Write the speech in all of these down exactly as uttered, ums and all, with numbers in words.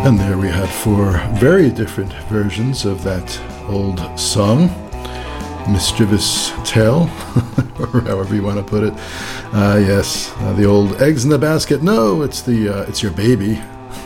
And there we had four very different versions of that old song, Mischievous Tale, or however you want to put it. Uh, yes, uh, the old eggs in the basket. No, it's the uh, it's your baby.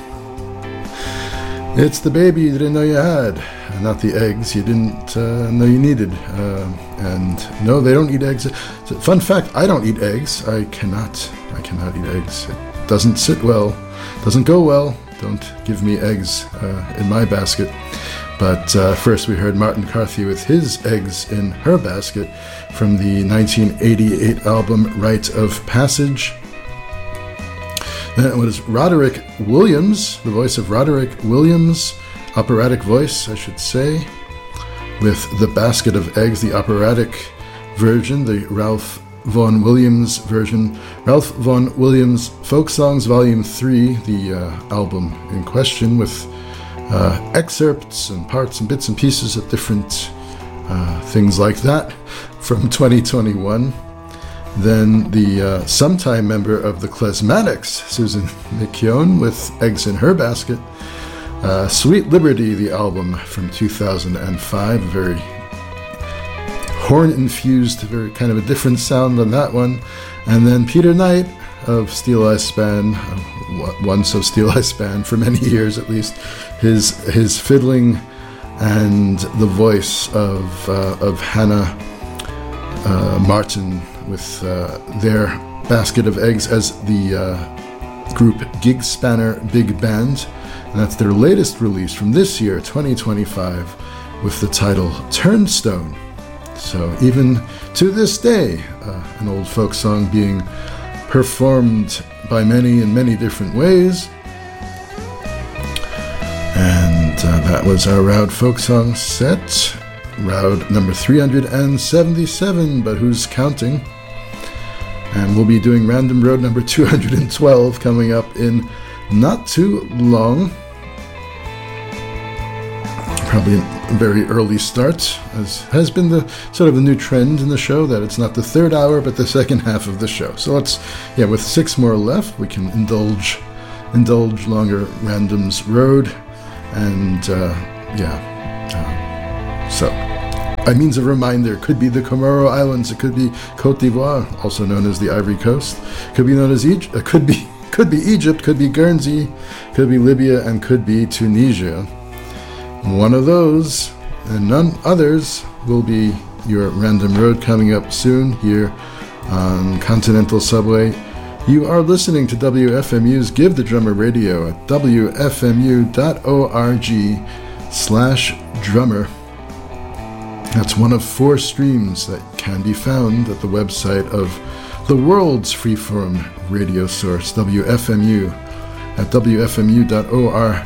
It's the baby you didn't know you had, not the eggs you didn't uh, know you needed. Uh, and no, they don't eat eggs. Fun fact: I don't eat eggs. I cannot. I cannot eat eggs. It doesn't sit well. Doesn't go well. Don't give me eggs uh, in my basket. But uh, first we heard Martin McCarthy with his eggs in her basket from the nineteen eighty-eight album Rite of Passage. Then it was Roderick Williams, the voice of Roderick Williams, operatic voice, I should say, with The Basket of Eggs, the operatic version, the Ralph Vaughan Williams version. Ralph Vaughan Williams Folk Songs Volume three, the uh, album in question, with uh, excerpts and parts and bits and pieces of different uh, things like that from twenty twenty-one. Then the uh, sometime member of the Klezmatics, Susan McKeown, with Eggs in Her Basket. Uh, Sweet Liberty, the album from two thousand five, very horn-infused, very kind of a different sound than that one. And then Peter Knight of Steel Eye Span, uh, once of Steel Eye Span for many years at least, his his fiddling and the voice of uh, of Hannah uh, Martin with uh, their Basket of Eggs as the uh, group Gig Spanner Big Band. And that's their latest release from this year, twenty twenty-five, with the title Turnstone. So even to this day, uh, an old folk song being performed by many in many different ways. And uh, that was our Roud folk song set, Roud number three hundred seventy-seven, but who's counting? And we'll be doing Random Road number two hundred twelve coming up in not too long. Probably a very early start, as has been the sort of the new trend in the show, that it's not the third hour but the second half of the show. So let's, yeah, with six more left, we can indulge indulge longer Random's Road. And uh, yeah, uh, so by means of reminder, it could be the Comoro Islands, it could be Cote d'Ivoire, also known as the Ivory Coast, could be known as Egypt, it could be could be Egypt, could be Guernsey, could be Libya, and could be Tunisia. One of those and none others will be your Random Road coming up soon here on Continental Subway. You are listening to W F M U's Give the Drummer Radio at W F M U dot org slash drummer. That's one of four streams that can be found at the website of the world's freeform radio source, W F M U, at W F M U dot org.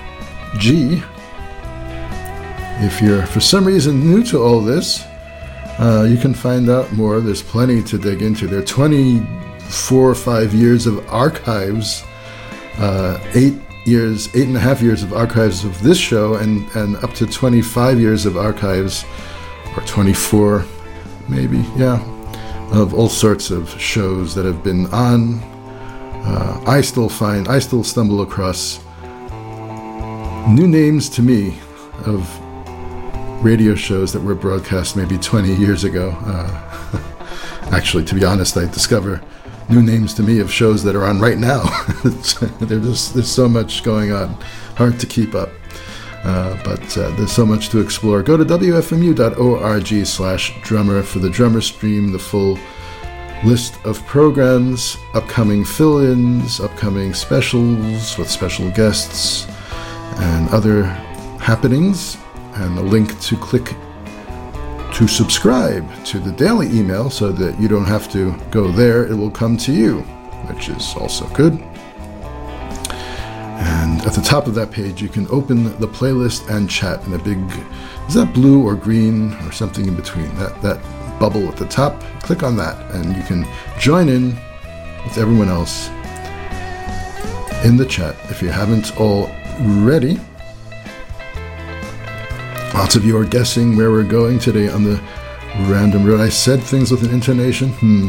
If you're for some reason new to all this, uh, you can find out more. There's plenty to dig into. There are twenty-four or five years of archives, uh, eight years, eight and a half years of archives of this show, and, and up to twenty-five years of archives, or twenty-four maybe, yeah, of all sorts of shows that have been on. Uh, I still find, I still stumble across new names to me of radio shows that were broadcast maybe twenty years ago. Uh, actually, to be honest, I discover new names to me of shows that are on right now. there's, there's so much going on, hard to keep up. Uh, but uh, there's so much to explore. Go to W F M U dot org slash drummer for the drummer stream, the full list of programs, upcoming fill-ins, upcoming specials with special guests, and other happenings, and a link to click to subscribe to the daily email so that you don't have to go there. It will come to you, which is also good. And at the top of that page, you can open the playlist and chat in a big, is that blue or green or something in between? That, that bubble at the top, click on that and you can join in with everyone else in the chat if you haven't already. Lots of you are guessing where we're going today on the Random Road. I said things with an intonation. Hmm.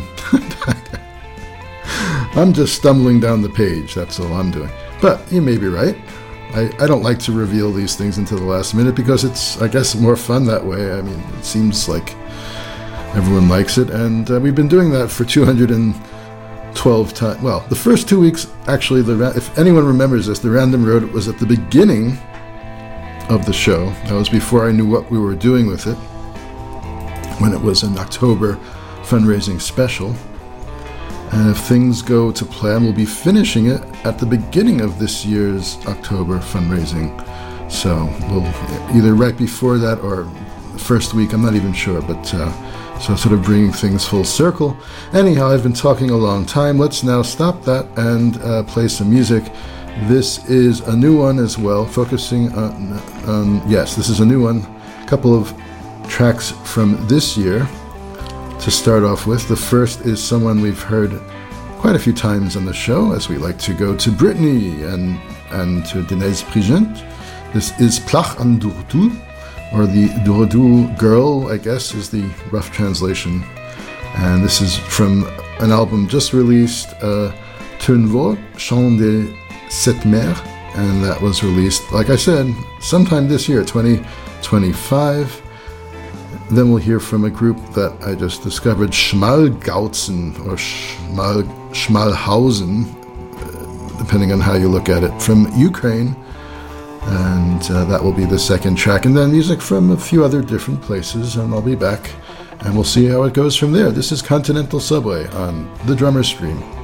I'm just stumbling down the page. That's all I'm doing. But you may be right. I, I don't like to reveal these things until the last minute because it's, I guess, more fun that way. I mean, it seems like everyone likes it, and uh, we've been doing that for two hundred twelve times. Well, the first two weeks, actually, the if anyone remembers this, the Random Road was at the beginning of the show. That was before I knew what we were doing with it, when it was an October fundraising special. And if things go to plan, we'll be finishing it at the beginning of this year's October fundraising. So we'll either right before that or first week, I'm not even sure, but uh, so sort of bringing things full circle. Anyhow, I've been talking a long time. Let's now stop that and uh, play some music. This is a new one as well, focusing on, um, yes, this is a new one. A couple of tracks from this year to start off with. The first is someone we've heard quite a few times on the show, as we like to go to Brittany and, and to Denise Prigent. This is Plach an Durdu, or the Durdu Girl, I guess, is the rough translation. And this is from an album just released, uh, Tunvo, Chant des Sept Mers, and that was released, like I said, sometime this year, twenty twenty-five. Then we'll hear from a group that I just discovered, Schmalgautzen, or Schmal, Schmalhausen, uh, depending on how you look at it, from Ukraine. And uh, that will be the second track. And then music from a few other different places, and I'll be back. And we'll see how it goes from there. This is Continental Subway on the Drummer Stream.